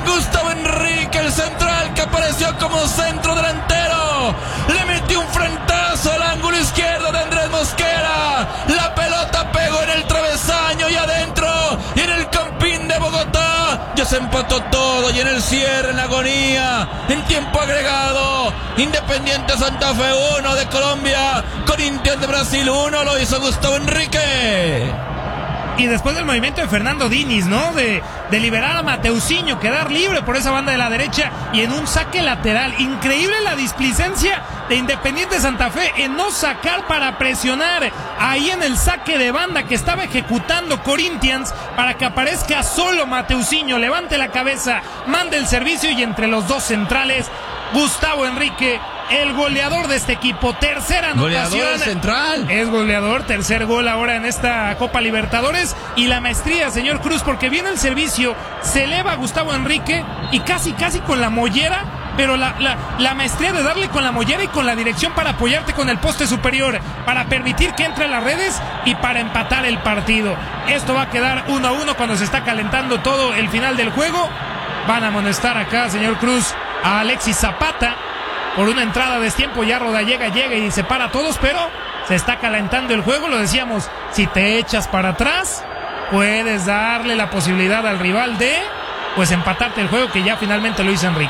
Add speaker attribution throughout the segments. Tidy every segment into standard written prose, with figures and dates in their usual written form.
Speaker 1: Gustavo Henrique, el central que apareció como centro delantero. Le metió un frentazo al ángulo izquierdo de Andrés Mosquera. La pelota pegó en el travesaño y adentro. Y en el Campín de Bogotá ya se empató todo. Y en el cierre, en la agonía, en tiempo agregado, Independiente Santa Fe 1 de Colombia, Corinthians de Brasil 1, lo hizo Gustavo Henrique.
Speaker 2: Y después del movimiento de Fernando Diniz, ¿no? De liberar a Mateusinho, quedar libre por esa banda de la derecha y en un saque lateral. Increíble la displicencia de Independiente Santa Fe en no sacar para presionar ahí en el saque de banda que estaba ejecutando Corinthians para que aparezca solo Mateusinho, levante la cabeza, mande el servicio y entre los dos centrales, Gustavo Henrique, el goleador de este equipo, tercera anotación.
Speaker 1: Goleador central.
Speaker 2: Es goleador, tercer gol ahora en esta Copa Libertadores. Y la maestría, señor Cruz, porque viene el servicio, se eleva Gustavo Henrique y casi con la mollera, pero la maestría de darle con la mollera y con la dirección para apoyarte con el poste superior, para permitir que entre a las redes y para empatar el partido. Esto va a quedar 1-1 cuando se está calentando todo el final del juego. Van a amonestar acá, señor Cruz, a Alexis Zapata por una entrada a destiempo. Ya Rodallega llega y separa a todos, pero se está calentando el juego. Lo decíamos, si te echas para atrás, puedes darle la posibilidad al rival de, pues, empatarte el juego, que ya finalmente lo hizo Enrique.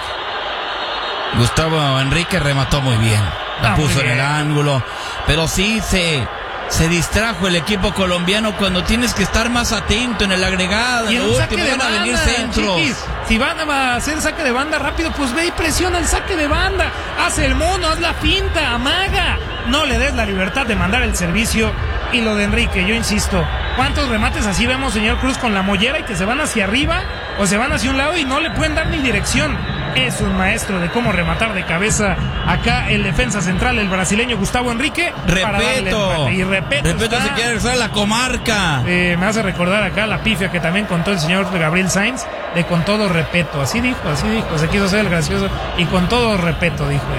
Speaker 1: Gustavo Henrique remató muy bien, la puso en el ángulo, pero sí se distrajo el equipo colombiano cuando tienes que estar más atento en el agregado.
Speaker 2: Y en
Speaker 1: el
Speaker 2: un saque de
Speaker 1: van a
Speaker 2: banda,
Speaker 1: venir centros.
Speaker 2: Chiquis, si van a hacer saque de banda rápido, pues ve y presiona el saque de banda. Haz el mono, haz la finta, amaga. No le des la libertad de mandar el servicio. Y lo de Enrique, yo insisto, ¿cuántos remates así vemos, señor Cruz, con la mollera y que se van hacia arriba o se van hacia un lado y no le pueden dar ni dirección? Es un maestro de cómo rematar de cabeza acá el defensa central, el brasileño Gustavo Henrique.
Speaker 1: Repeto.
Speaker 2: Y repeto
Speaker 1: Se quiere regresar a la comarca.
Speaker 2: Me hace recordar acá la pifia que también contó el señor Gabriel Sainz, de con todo respeto. Así dijo, se quiso ser el gracioso y con todo respeto, dijo.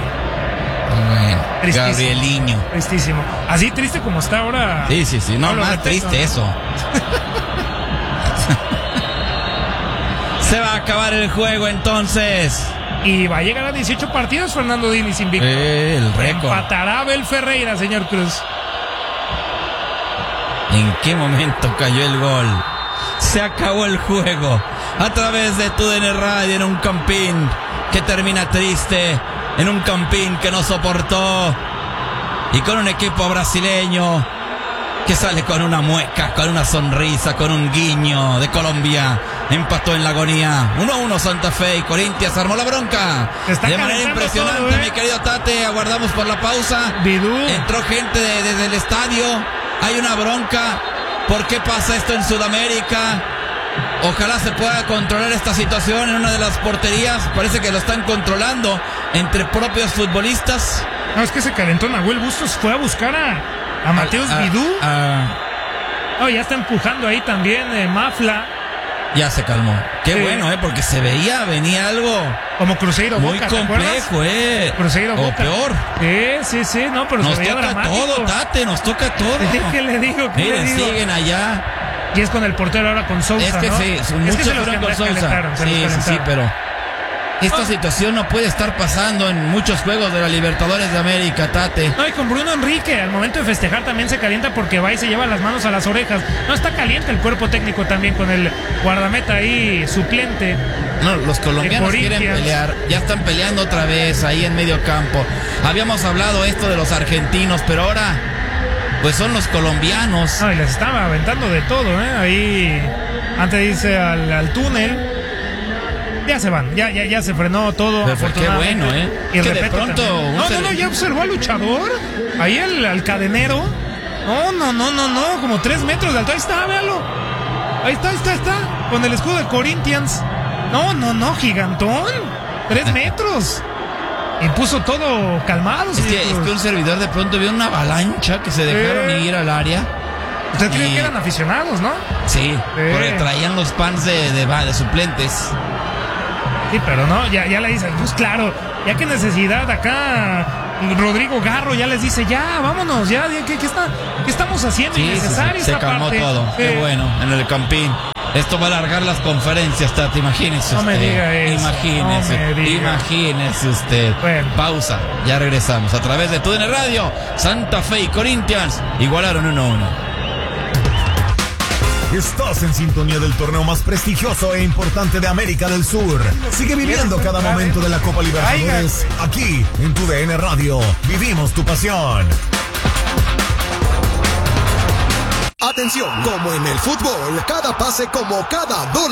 Speaker 1: Bueno, Gabrieliño.
Speaker 2: Tristísimo. Así triste como está ahora.
Speaker 1: Sí. No, más
Speaker 2: respeto,
Speaker 1: triste eso. Se va a acabar el juego entonces.
Speaker 2: Y va a llegar a 18 partidos Fernando Diniz invicto.
Speaker 1: El récord.
Speaker 2: Empatará Abel Ferreira, señor Cruz.
Speaker 1: ¿En qué momento cayó el gol? Se acabó el juego. A través de TUDN Radio, en un Campín que termina triste, en un Campín que no soportó, y con un equipo brasileño que sale con una mueca, con una sonrisa, con un guiño de Colombia. Empató en la agonía. 1-1 Santa Fe y Corinthians armó la bronca. De manera impresionante, todo, mi querido Tate. Aguardamos por la pausa.
Speaker 2: Bidú.
Speaker 1: Entró gente desde el estadio. Hay una bronca. ¿Por qué pasa esto en Sudamérica? Ojalá se pueda controlar esta situación en una de las porterías. Parece que lo están controlando entre propios futbolistas.
Speaker 2: No, es que se calentó Nahuel Bustos. Fue a buscar a Mateus Bidú. No, ya está empujando ahí también Mafla.
Speaker 1: Ya se calmó. Qué bueno, porque se venía algo
Speaker 2: como Cruzeiro
Speaker 1: muy
Speaker 2: Boca,
Speaker 1: complejo,
Speaker 2: Cruzeiro
Speaker 1: o
Speaker 2: Boca.
Speaker 1: Peor.
Speaker 2: Sí, no, pero
Speaker 1: nos
Speaker 2: se veía
Speaker 1: toca
Speaker 2: dramático.
Speaker 1: todo, Tate, nos toca todo.
Speaker 2: ¿Qué le digo?
Speaker 1: Miren, siguen allá.
Speaker 2: Y es con el portero ahora con Sousa,
Speaker 1: es que
Speaker 2: ¿no?
Speaker 1: Sí, muchos fueron con Sousa. Sí, pero esta situación no puede estar pasando en muchos juegos de la Libertadores de América, Tate.
Speaker 2: No, y con Bruno Henrique, al momento de festejar también se calienta porque va y se lleva las manos a las orejas. No, está caliente el cuerpo técnico también con el guardameta ahí suplente.
Speaker 1: No, los colombianos quieren pelear, ya están peleando otra vez ahí en medio campo. Habíamos hablado esto de los argentinos, pero ahora pues son los colombianos.
Speaker 2: No, y les estaba aventando de todo, ahí antes de irse al túnel. Ya se van, ya se frenó todo.
Speaker 1: Pero qué bueno,
Speaker 2: Y
Speaker 1: que de pronto
Speaker 2: no, ya observó al luchador. Ahí al cadenero. No, como 3 metros de alto. Ahí está, véalo. Ahí está. Con el escudo de Corinthians. No, gigantón. 3 metros. Y puso todo calmado.
Speaker 1: Es que un servidor de pronto vio una avalancha que se dejaron ir al área.
Speaker 2: Usted cree que eran aficionados, ¿no?
Speaker 1: Sí, porque traían los pants de suplentes.
Speaker 2: Sí, pero no, ya le dicen, pues claro, ya qué necesidad acá. Rodrigo Garro ya les dice, ya, vámonos, ya, ¿qué estamos haciendo?
Speaker 1: Sí,
Speaker 2: Innecesario
Speaker 1: se
Speaker 2: esta
Speaker 1: calmó
Speaker 2: parte.
Speaker 1: todo. Qué bueno, en el Campín. Esto va a alargar las conferencias, Tati, imagínese
Speaker 2: No
Speaker 1: usted.
Speaker 2: me diga eso.
Speaker 1: Imagínese usted.
Speaker 2: Bueno.
Speaker 1: Pausa, ya regresamos. A través de TUDN Radio, Santa Fe y Corinthians igualaron 1-1.
Speaker 3: Estás en sintonía del torneo más prestigioso e importante de América del Sur. Sigue viviendo cada momento de la Copa Libertadores aquí en TUDN Radio. Vivimos tu pasión.
Speaker 4: Atención, como en el fútbol, cada pase como cada dólar.